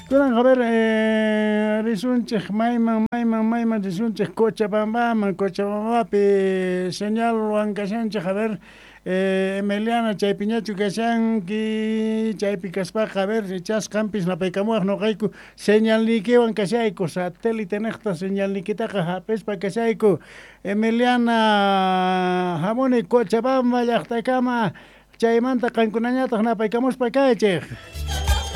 Kunan a ver, risunchik mayman risunchik Cochabambapi señal huancashanchik a ver, Emiliana chaypiñachu kashanki chaypi kaspaqa a ver chasqanpis napaykamuwaq noqayku señalnikiwan kashayku satélite niqta señalnikitaqa hap'ispa kashayku Emiliana Hamuni Cochabamba llaqtakama chaymanta qankunañataq napaykamuspa kaychik.